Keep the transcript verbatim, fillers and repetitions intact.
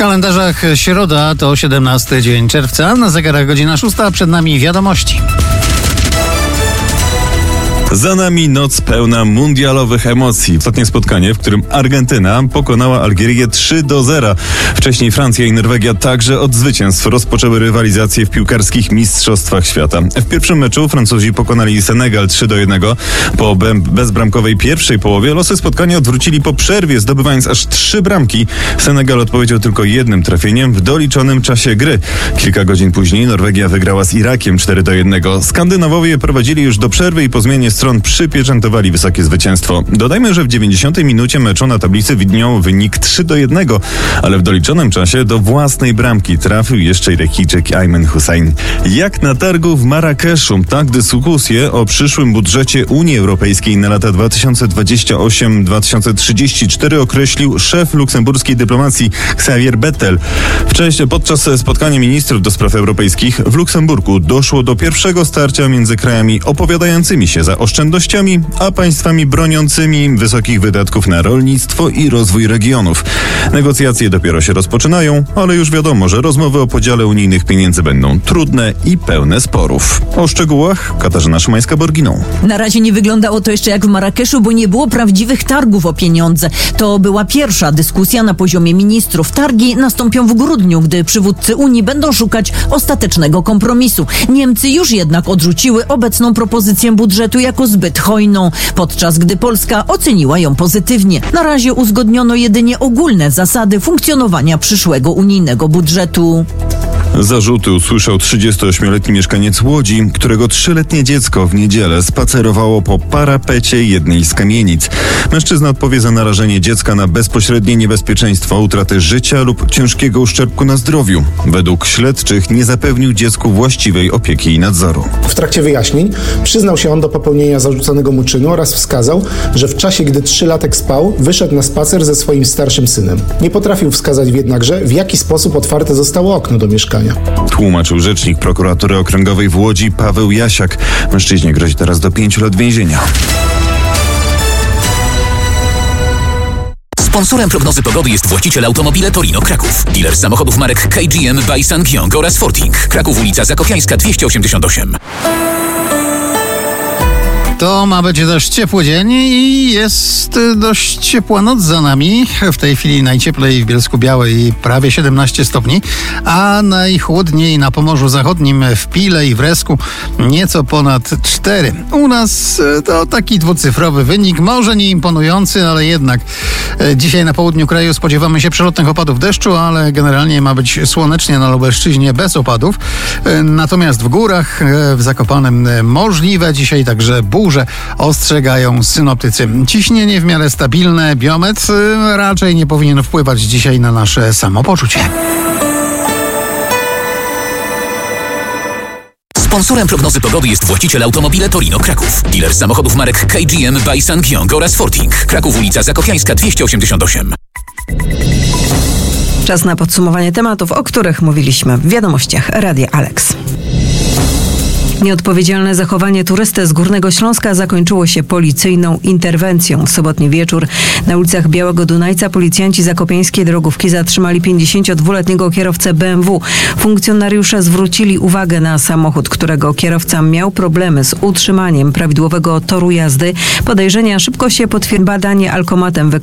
kalendarzach środa to siedemnasty dzień czerwca, na zegarach godzina szósta, przed nami wiadomości. Za nami noc pełna mundialowych emocji. Ostatnie spotkanie, w którym Argentyna pokonała Algierię trzy do zera. Wcześniej Francja i Norwegia także od zwycięstw rozpoczęły rywalizację w piłkarskich mistrzostwach świata. W pierwszym meczu Francuzi pokonali Senegal trzy do jednego. Po bezbramkowej pierwszej połowie losy spotkania odwrócili po przerwie, zdobywając aż trzy bramki. Senegal odpowiedział tylko jednym trafieniem w doliczonym czasie gry. Kilka godzin później Norwegia wygrała z Irakiem cztery do jednego. Skandynawowie prowadzili już do przerwy i po zmianie stron przypieczętowali wysokie zwycięstwo. Dodajmy, że w dziewięćdziesiątej minucie meczu na tablicy widniał wynik trzy do jednego, ale w doliczonym czasie do własnej bramki trafił jeszcze Irakijczyk Aymen Hussein. Jak na targu w Marrakeszu, tak dyskusję o przyszłym budżecie Unii Europejskiej na lata dwa tysiące dwudziesty ósmy do dwa tysiące trzydziestego czwartego określił szef luksemburskiej dyplomacji Xavier Bettel. Wcześniej podczas spotkania ministrów do spraw europejskich w Luksemburgu doszło do pierwszego starcia między krajami opowiadającymi się za oszczędnościami, a państwami broniącymi wysokich wydatków na rolnictwo i rozwój regionów. Negocjacje dopiero się rozpoczynają, ale już wiadomo, że rozmowy o podziale unijnych pieniędzy będą trudne i pełne sporów. O szczegółach Katarzyna Szymańska-Borginą. Na razie nie wyglądało to jeszcze jak w Marrakeszu, bo nie było prawdziwych targów o pieniądze. To była pierwsza dyskusja na poziomie ministrów. Targi nastąpią w grudniu, gdy przywódcy Unii będą szukać ostatecznego kompromisu. Niemcy już jednak odrzuciły obecną propozycję budżetu jako zbyt hojną, podczas gdy Polska oceniła ją pozytywnie. Na razie uzgodniono jedynie ogólne zasady funkcjonowania przyszłego unijnego budżetu. Zarzuty usłyszał trzydziestoośmioletni mieszkaniec Łodzi, którego trzyletnie dziecko w niedzielę spacerowało po parapecie jednej z kamienic. Mężczyzna odpowie za narażenie dziecka na bezpośrednie niebezpieczeństwo utraty życia lub ciężkiego uszczerbku na zdrowiu. Według śledczych nie zapewnił dziecku właściwej opieki i nadzoru. W trakcie wyjaśnień przyznał się on do popełnienia zarzucanego mu czynu oraz wskazał, że w czasie, gdy trzylatek spał, wyszedł na spacer ze swoim starszym synem. Nie potrafił wskazać jednakże, w jaki sposób otwarte zostało okno do mieszkania. Tłumaczył rzecznik prokuratury okręgowej w Łodzi Paweł Jasiak. Mężczyźnie grozi teraz do pięciu lat więzienia. Sponsorem prognozy pogody jest właściciel Automobile Torino Kraków. Dealer samochodów marek K G M, by Sangyong oraz Forting. Kraków, ulica Zakopiańska dwieście osiemdziesiąt osiem. To ma być dość ciepły dzień i jest dość ciepła noc za nami. W tej chwili najcieplej w Bielsku-Białej prawie siedemnaście stopni, a najchłodniej na Pomorzu Zachodnim, w Pile i w Resku nieco ponad cztery. U nas to taki dwucyfrowy wynik, może nie imponujący, ale jednak dzisiaj na południu kraju spodziewamy się przelotnych opadów deszczu, ale generalnie ma być słonecznie na Lubelszczyźnie bez opadów. Natomiast w górach, w Zakopanem możliwe dzisiaj także burze, ostrzegają synoptycy. Ciśnienie w miarę stabilne, biometr raczej nie powinien wpływać dzisiaj na nasze samopoczucie. Sponsorem prognozy pogody jest właściciel Automobile Torino Kraków. Dealer samochodów marek K G M, by Sangyong oraz Forting. Kraków, ulica Zakopiańska dwieście osiemdziesiąt osiem. Czas na podsumowanie tematów, o których mówiliśmy w wiadomościach Radia Alex. Nieodpowiedzialne zachowanie turysty z Górnego Śląska zakończyło się policyjną interwencją. W sobotni wieczór na ulicach Białego Dunajca policjanci zakopiańskiej drogówki zatrzymali pięćdziesięciodwuletniego kierowcę B M W. Funkcjonariusze zwrócili uwagę na samochód, którego kierowca miał problemy z utrzymaniem prawidłowego toru jazdy. Podejrzenia szybko się potwierdziły. Badanie alkomatem